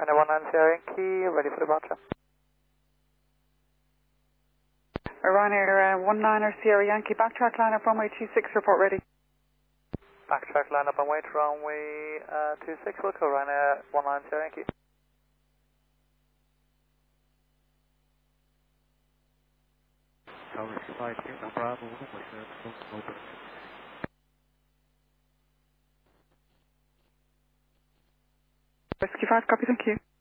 Ryanair 19 Sierra Yankee, ready for departure. Ryanair 19 Sierra Yankee, backtrack line up runway 26, report ready. Backtrack line up and wait, runway 26, we'll go Ryanair 19 Sierra Yankee. Tower 5 here, no Bravo, runway 7, open. Whiskey 5, copy, thank you.